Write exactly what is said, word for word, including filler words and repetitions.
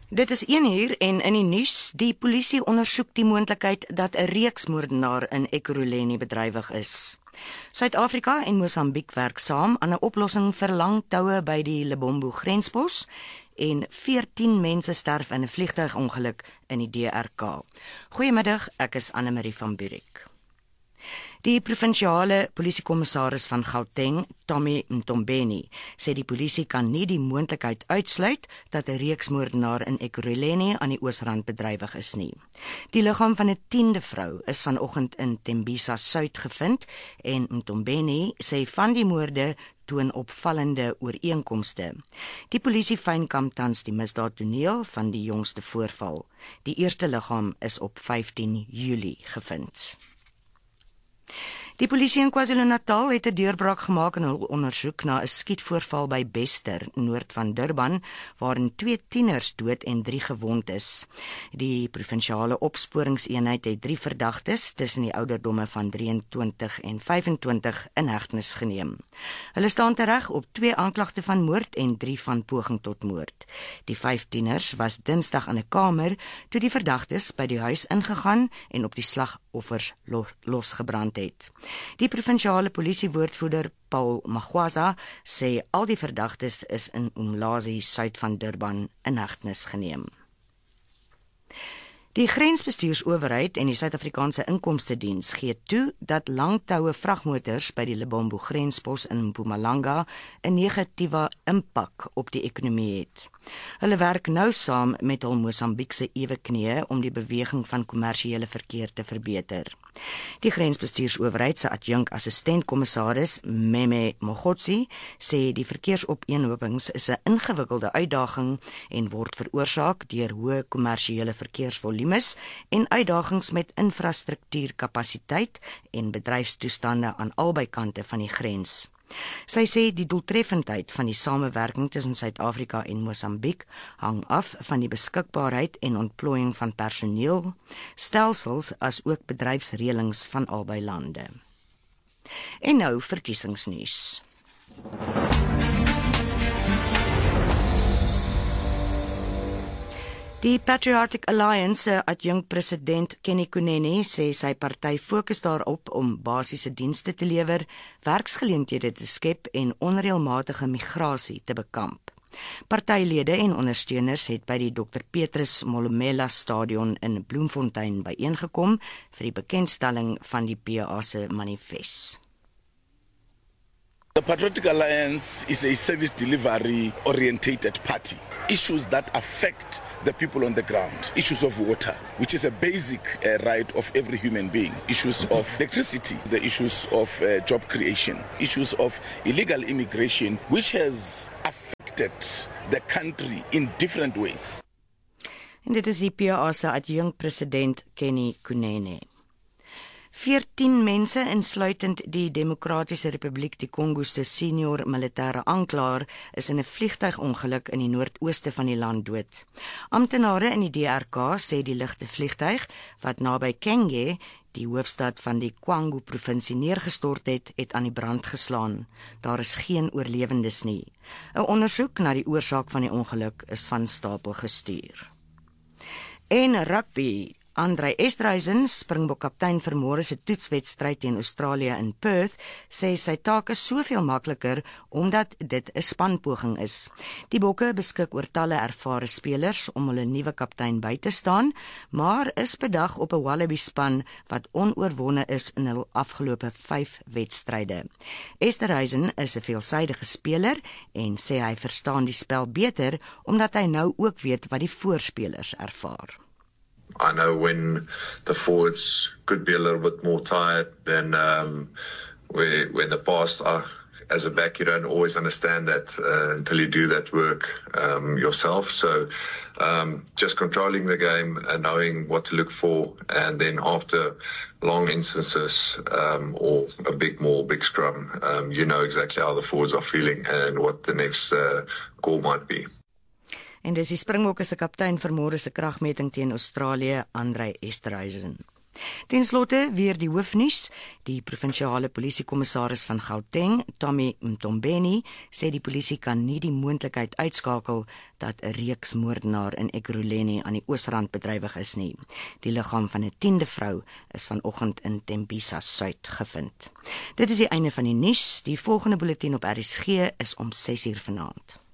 Dit is een uur en in die nuus, die polisie ondersoek die moontlikheid dat 'n reeksmoordenaar in Ekurhuleni bedrywig is. Suid-Afrika en Mosambiek werk saam aan 'n oplossing vir lang toue by die Lebombo grenspos en veertien mense sterf in 'n vliegtuigongeluk in die D R K. Goeiemiddag, ek is Anne-Marie van Burik. Die provinsiale polisiekommissaris van Gauteng, Tommy Mtombeni, sê die polisie kan nie die moontlikheid uitsluit dat 'n reeksmoordenaar in Ekurhuleni aan die Oosrand bedrywig is nie. Die liggaam van 'n tiende vrou is vanoggend in Tembisa Suid gevind en Mtombeni sê van die moorde toon opvallende ooreenkomste. Die polisie fynkamp tans die misdaadtoneel van die jongste voorval. Die eerste liggaam is op vyftien Julie gevind. Die polisie in KwaZulu-Natal het 'n deurbraak gemaak in hul ondersoek na 'n skietvoorval by Bester, noord van Durban, waarin twee tieners dood en drie gewond is. Die provinsiale opsporingseenheid het drie verdagtes tussen die ouderdomme van drieëntwintig en vyfentwintig in hegtenis geneem. Hulle staan tereg op twee aanklagte van moord en drie van poging tot moord. Die vyf tieners was Dinsdag in 'n kamer toe die verdagtes by die huis ingegaan en op die slagoffers losgebrand het. Die provinsiale polisiewoordvoerder Paul Magwaza sê al die verdagtes is in Umlazi, suid van Durban, in hegtenis geneem. Die grensbestuursowerheid en die Suid-Afrikaanse Inkomstediens gee toe dat langtoue vragmotors by die Lebombo grenspos in Mpumalanga 'n negatiewe impak op die ekonomie het. Hulle werk nou saam met hul Mosambiekse eweknieë om die beweging van kommersiële verkeer te verbeter. Die grensbestuursowerheid se adjunk-assistent-kommissaris Meme Mogotsi sê die verkeersopeenhopings is 'n ingewikkelde uitdaging en word veroorsaak deur hoë kommersiële verkeersvolumes en uitdagings met infrastruktuurkapasiteit en bedryfstoestande aan albei kante van die grens. Sy sê die doeltreffendheid van die samewerking tussen Suid-Afrika en Mosambiek hang af van die beskikbaarheid en ontplooiing van personeel, stelsels as ook bedryfsreëlings van albei lande. En nou verkiesingsnuus. Die Patriotic Alliance se adjunk-president Kenny Kunene sê sy party fokus daarop om basiese dienste te lewer, werksgeleenthede te skep en onreëlmatige migrasie te bekamp. Partylede en ondersteuners het by die Dokter Petrus Molomela Stadion in Bloemfontein byeengekom vir die bekendstelling van die P A se manifest. The Patriotic Alliance is a service delivery orientated party. Issues that affect the people on the ground. Issues of water, which is a basic uh, right of every human being. Issues of electricity, the issues of uh, job creation. Issues of illegal immigration, which has affected the country in different ways. En dit is die P A se adjunk-president Kenny Kunene. veertien mense, insluitend die Demokratiese Republiek die Kongo se senior militêre aanklaer, is in 'n vliegtuigongeluk in die noordooste van die land dood. Amptenare in die D R K sê die ligte vliegtuig wat naby Kenge, die hoofstad van die Kwango-provinsie, neergestort het, het aan die brand geslaan. Daar is geen oorlewendes nie. 'n Ondersoek na die oorsaak van die ongeluk is van stapel gestuur. En rugby. Andrei Esterhuizen, Springbok-kaptein vir môre se toetswedstryd teen Australië in Perth, sê sy taak is soveel makliker omdat dit 'n spanpoging is. Die Bokke beskik oor talle ervare spelers om hulle nuwe kaptein by te staan, maar is bedag op 'n Wallaby-span wat onoorwonne is in hul afgelope vyf wedstryde. Esterhuizen is 'n veelsidige speler en sê hy verstaan die spel beter omdat hy nou ook weet wat die voorspelers ervaar. I know when the forwards could be a little bit more tired than um, where, when the past are. As a back, you don't always understand that uh, until you do that work um, yourself. So um, just controlling the game and knowing what to look for. And then after long instances um, or a big maul, big scrum, um, you know exactly how the forwards are feeling and what the next uh, call might be. En dis die Springbokke se kaptein vir môre se kragmeting teen Australië, Andrei Esterhuizen. Ten slotte weer die hoofnuus. Die provinsiale polisiekommissaris van Gauteng, Tommy Mtombeni, sê die polisie kan nie die moontlikheid uitskakel dat 'n reeks moordenaar in Ekurhuleni aan die Oosrand bedrywig is nie. Die liggaam van 'n tiende vrou is vanoggend in Tembisa Suid gevind. Dit is die einde van die nuus. Die volgende bulletin op R S G is om ses uur vanaand.